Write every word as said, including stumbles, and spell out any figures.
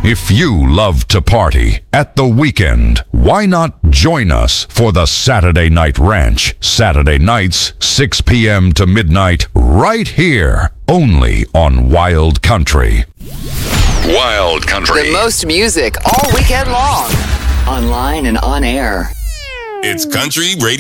If you love to party at the weekend, why not join us for the Saturday Night Ranch? Saturday nights, six p.m. to midnight, right here, only on Wild Country. Wild Country. The most music all weekend long. Online and on air. It's Country Radio.